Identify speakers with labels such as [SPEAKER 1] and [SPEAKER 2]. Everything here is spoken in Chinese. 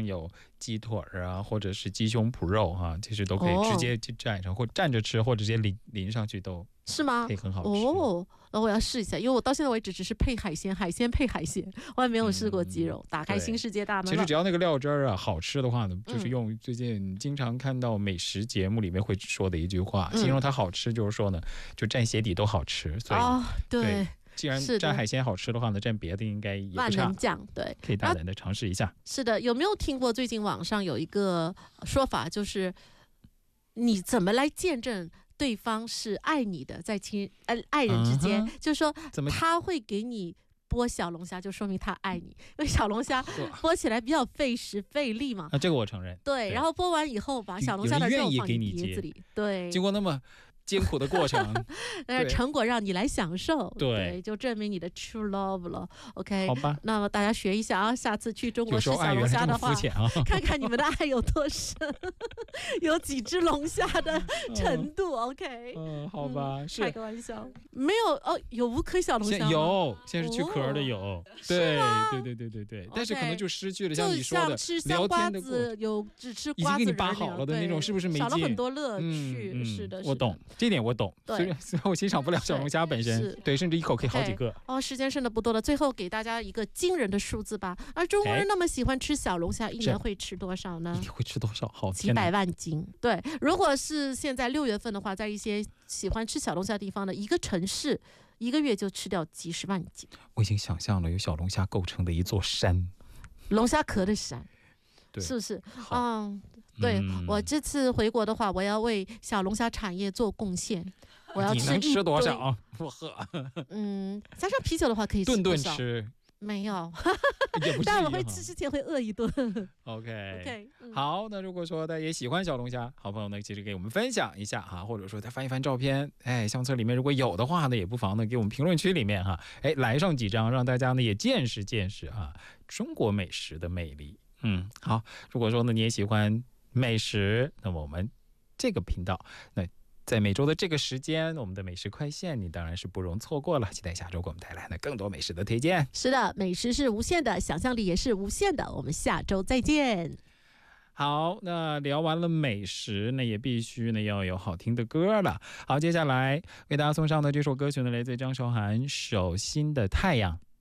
[SPEAKER 1] 上有鸡腿啊，或者是鸡胸脯肉哈，其实都可以直接就蘸上，或蘸着吃，或者直接淋上去都
[SPEAKER 2] 是吗？
[SPEAKER 1] 可以很好吃
[SPEAKER 2] 哦，那我要试一下，因为我到现在为止只是配海鲜，海鲜配海鲜，我还没有试过鸡肉，打开新世界大门了。
[SPEAKER 1] 其实只要那个料汁儿啊好吃的话呢，就是用最近经常看到美食节目里面会说的一句话，形容它好吃就是说呢，就蘸鞋底都好吃。所以对。既然蘸海鲜好吃的话呢，蘸别的应该也不差。
[SPEAKER 2] 万能酱，对，
[SPEAKER 1] 可以大胆的尝试一下。
[SPEAKER 2] 是的，有没有听过最近网上有一个说法，就是你怎么来见证对方是爱你的，在爱人之间，就是说他会给你剥小龙虾，就说明他爱你，因为小龙虾剥起来比较费时费力嘛。
[SPEAKER 1] 这个我承认。
[SPEAKER 2] 对，然后剥完以后把小龙虾的肉放你碟子里，对，
[SPEAKER 1] 经过那么艰苦的过程，
[SPEAKER 2] 但是成果让你来享受，
[SPEAKER 1] 对，
[SPEAKER 2] 就证明你的 true love 了。OK，
[SPEAKER 1] 好吧，
[SPEAKER 2] 那么大家学一下啊，下次去中国吃小龙虾的话，看看你们的爱有多深，有几只龙虾的程度。OK，
[SPEAKER 1] 好吧，
[SPEAKER 2] 开个玩笑，没有哦，有无壳小龙虾吗？
[SPEAKER 1] 有，现在是去壳的有，对，但是可能就失去了像你说的
[SPEAKER 2] 吃香瓜子有只吃瓜子
[SPEAKER 1] 已经给你扒好了的那种，是不是没劲？
[SPEAKER 2] 少了很多乐趣。是的，
[SPEAKER 1] 我懂。这点我懂，虽然我欣赏不了小龙虾本身，对，甚至一口可以好几个。
[SPEAKER 2] 时间剩的不多了，最后给大家一个惊人的数字吧。而中国人那么喜欢吃小龙虾，一年会吃多少呢？
[SPEAKER 1] 一年会吃多少？好，
[SPEAKER 2] 几百万斤。对，如果是现在6月份的话，在一些喜欢吃小龙虾的地方的一个城市，一个月就吃掉几十万斤。
[SPEAKER 1] 我已经想象了有小龙虾构成的一座山，
[SPEAKER 2] 龙虾壳的山。是不是？对，我这次回国的话，我要为小龙虾产业做贡献。我要
[SPEAKER 1] 你能吃多少？不喝。
[SPEAKER 2] 加上啤酒的话，可以
[SPEAKER 1] 顿顿吃。
[SPEAKER 2] 没有，
[SPEAKER 1] 也不是。
[SPEAKER 2] 但我会吃之前会饿一顿。
[SPEAKER 1] OK，好，那如果说大家也喜欢小龙虾，好朋友呢，其实给我们分享一下哈，或者说再翻一翻照片，相册里面如果有的话呢，也不妨呢给我们评论区里面哈，来上几张，让大家呢也见识见识啊中国美食的魅力。好，如果说呢你也喜欢美食，那么我们这个频道，那在每周的这个时间，我们的美食快线你当然是不容错过了，期待下周给我们带来呢更多美食的推荐。
[SPEAKER 2] 是的，美食是无限的，想象力也是无限的，我们下周再见。
[SPEAKER 1] 好，那聊完了美食，那也必须呢要有好听的歌了。好，接下来为大家送上的这首歌曲呢，来自张韶涵《手心的太阳》。